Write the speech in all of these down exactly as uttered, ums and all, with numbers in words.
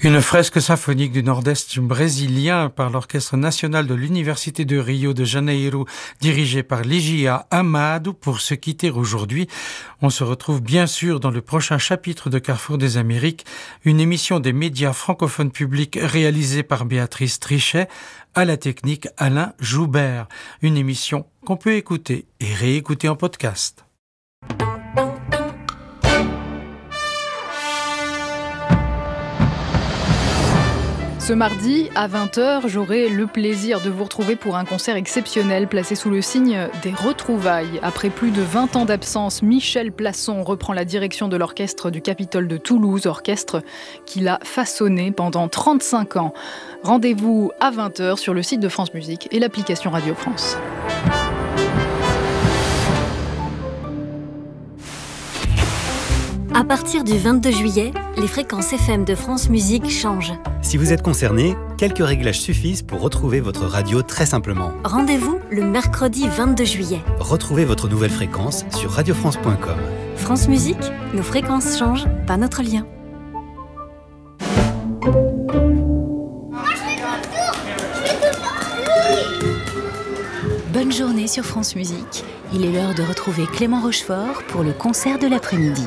Une fresque symphonique du nord-est brésilien par l'Orchestre national de l'Université de Rio de Janeiro, dirigé par Ligia Amado. Pour se quitter aujourd'hui, on se retrouve bien sûr dans le prochain chapitre de Carrefour des Amériques, une émission des médias francophones publics réalisée par Béatrice Trichet, à la technique Alain Joubert. Une émission qu'on peut écouter et réécouter en podcast. Ce mardi, à vingt heures, j'aurai le plaisir de vous retrouver pour un concert exceptionnel placé sous le signe des retrouvailles. Après plus de vingt ans d'absence, Michel Plasson reprend la direction de l'orchestre du Capitole de Toulouse, orchestre qu'il a façonné pendant trente-cinq ans. Rendez-vous à vingt heures sur le site de France Musique et l'application Radio France. À partir du vingt-deux juillet, les fréquences F M de France Musique changent. Si vous êtes concerné, quelques réglages suffisent pour retrouver votre radio très simplement. Rendez-vous le mercredi vingt-deux juillet. Retrouvez votre nouvelle fréquence sur radio france point com. France Musique, nos fréquences changent, pas notre lien. Bonne journée sur France Musique. Il est l'heure de retrouver Clément Rochefort pour le concert de l'après-midi.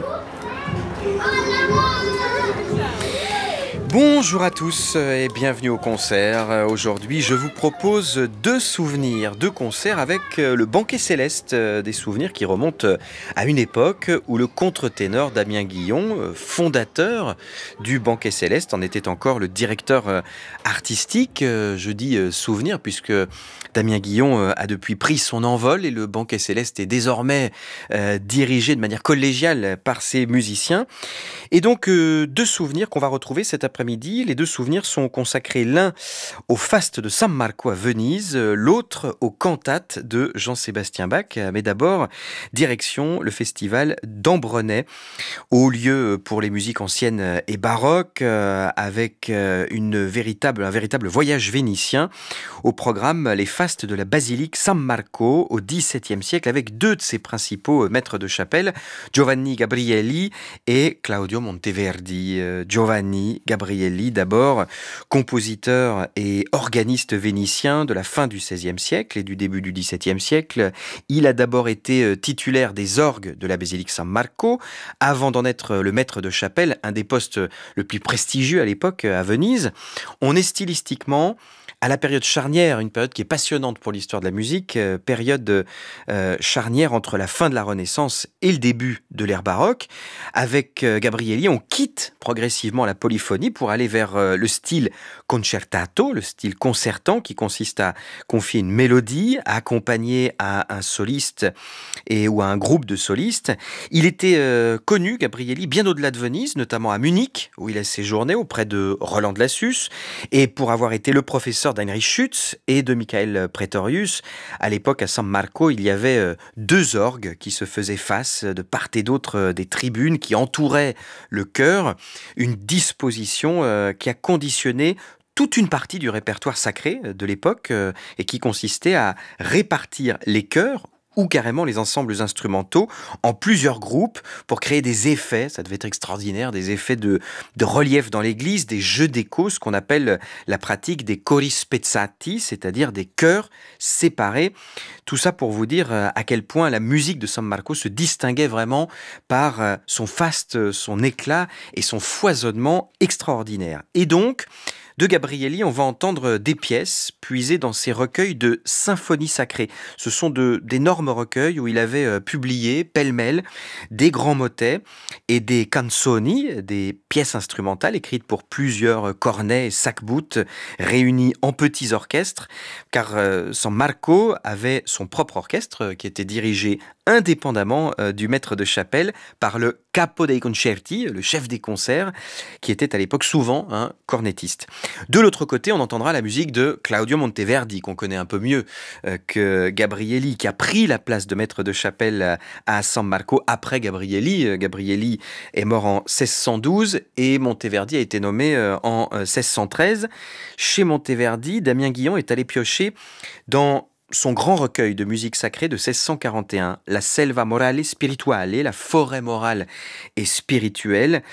Bonjour à tous et bienvenue au concert. Aujourd'hui, je vous propose deux souvenirs, deux concerts avec le Banquet Céleste, des souvenirs qui remontent à une époque où le contre-ténor Damien Guillon, fondateur du Banquet Céleste, en était encore le directeur artistique. Je dis souvenir puisque Damien Guillon a depuis pris son envol et le Banquet Céleste est désormais dirigé de manière collégiale par ses musiciens. Et donc, deux souvenirs qu'on va retrouver cet après-midi. Midi. Les deux souvenirs sont consacrés l'un au faste de San Marco à Venise, l'autre aux cantates de Jean-Sébastien Bach. Mais d'abord, direction le festival d'Ambronay, haut lieu pour les musiques anciennes et baroques, avec une véritable, un véritable voyage vénitien. Au programme, les fastes de la basilique San Marco au dix-septième siècle, avec deux de ses principaux maîtres de chapelle, Giovanni Gabrielli et Claudio Monteverdi. Giovanni Gabrielli d'abord, compositeur et organiste vénitien de la fin du seizième siècle et du début du dix-septième siècle. Il a d'abord été titulaire des orgues de la basilique San Marco, avant d'en être le maître de chapelle, un des postes le plus prestigieux à l'époque à Venise. On est stylistiquement à la période charnière, une période qui est passionnante pour l'histoire de la musique, euh, période euh, charnière entre la fin de la Renaissance et le début de l'ère baroque. Avec euh, Gabrielli, on quitte progressivement la polyphonie pour aller vers euh, le style concertato, le style concertant qui consiste à confier une mélodie, à accompagner à un soliste et ou à un groupe de solistes. Il était euh, connu, Gabrielli, bien au-delà de Venise, notamment à Munich, où il a séjourné auprès de Roland de Lassus, et pour avoir été le professeur d'Heinrich Schütz et de Michael Praetorius. À l'époque, à San Marco, il y avait euh, deux orgues qui se faisaient face de part et d'autre euh, des tribunes qui entouraient le chœur. Une disposition euh, qui a conditionné toute une partie du répertoire sacré de l'époque euh, et qui consistait à répartir les chœurs ou carrément les ensembles instrumentaux en plusieurs groupes pour créer des effets, ça devait être extraordinaire, des effets de, de relief dans l'église, des jeux d'écho, ce qu'on appelle la pratique des cori spezzati, c'est-à-dire des chœurs séparés. Tout ça pour vous dire à quel point la musique de San Marco se distinguait vraiment par son faste, son éclat et son foisonnement extraordinaire. Et donc, de Gabrielli, on va entendre des pièces puisées dans ses recueils de symphonies sacrées. Ce sont de, d'énormes recueils où il avait euh, publié, pêle-mêle, des grands motets et des canzoni, des pièces instrumentales écrites pour plusieurs cornets et sac-bout réunis en petits orchestres, car euh, San Marco avait son propre orchestre qui était dirigé indépendamment euh, du maître de chapelle par le capo dei concerti, le chef des concerts, qui était à l'époque souvent un cornettiste. De l'autre côté, on entendra la musique de Claudio Monteverdi, qu'on connaît un peu mieux euh, que Gabrielli, qui a pris la place de maître de chapelle à San Marco après Gabrielli. Gabrielli est mort en seize cent douze et Monteverdi a été nommé euh, en euh, seize cent treize. Chez Monteverdi, Damien Guillon est allé piocher dans son grand recueil de musique sacrée de seize cent quarante et un, La selva morale spirituale, la forêt morale et spirituelle,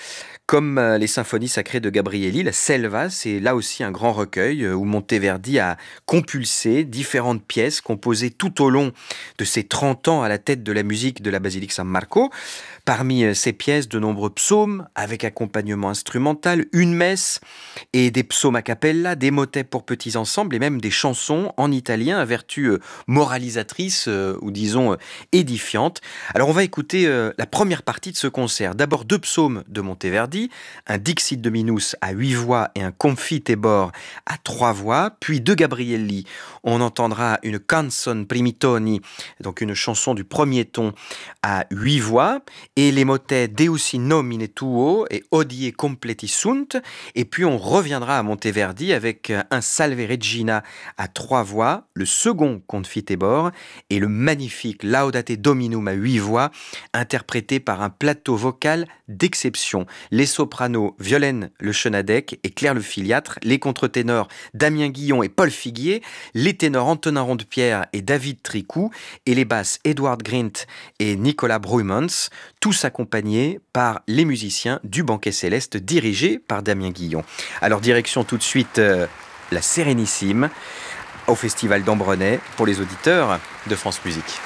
Comme les symphonies sacrées de Gabrieli, la Selva, c'est là aussi un grand recueil où Monteverdi a compulsé différentes pièces composées tout au long de ses trente ans à la tête de la musique de la basilique San Marco. Parmi ces pièces, de nombreux psaumes avec accompagnement instrumental, une messe et des psaumes a cappella, des motets pour petits ensembles et même des chansons en italien à vertu moralisatrice ou disons édifiante. Alors on va écouter la première partie de ce concert. D'abord deux psaumes de Monteverdi, un Dixit Dominus à huit voix et un Confitebor à trois voix, puis de Gabrieli. On entendra une Canzon Primitoni, donc une chanson du premier ton à huit voix, et les motets Deus in nomine tuo et Hodie completi sunt, et puis on reviendra à Monteverdi avec un Salve Regina à trois voix, le second Confitebor et le magnifique Laudate Dominum à huit voix, interprété par un plateau vocal d'exception. Les sopranos Violaine Le Chenadec et Claire Le Filiatre, les contre-ténors Damien Guillon et Paul Figuier, les ténors Antonin Rondepierre et David Tricou, et les basses Edward Grint et Nicolas Bruymans, tous accompagnés par les musiciens du Banquet Céleste dirigé par Damien Guillon. Alors direction tout de suite euh, la Sérénissime au Festival d'Ambrenay pour les auditeurs de France Musique.